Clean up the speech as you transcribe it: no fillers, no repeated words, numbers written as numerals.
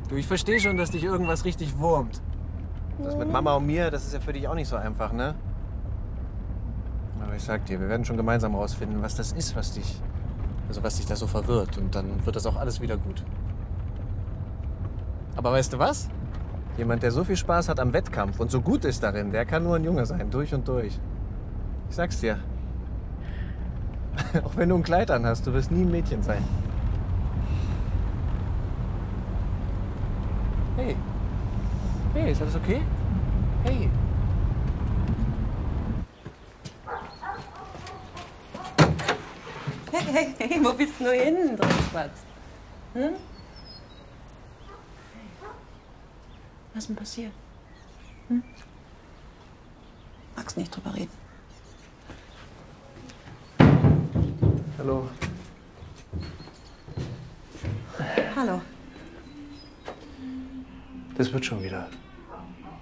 Du, ich verstehe schon, dass dich irgendwas richtig wurmt. Das mit Mama und mir, das ist ja für dich auch nicht so einfach, ne? Aber ich sag dir, wir werden schon gemeinsam rausfinden, was das ist, was dich da so verwirrt. Und dann wird das auch alles wieder gut. Aber weißt du was? Jemand, der so viel Spaß hat am Wettkampf und so gut ist darin, der kann nur ein Junge sein, durch und durch. Ich sag's dir. Auch wenn du ein Kleid anhast, du wirst nie ein Mädchen sein. Hey. Hey, ist alles okay? Hey. Hey, wo bist du nur hin, Dreckspatz? Hm? Was ist denn passiert? Hm? Magst nicht drüber reden. Hallo. Hallo. Das wird schon wieder.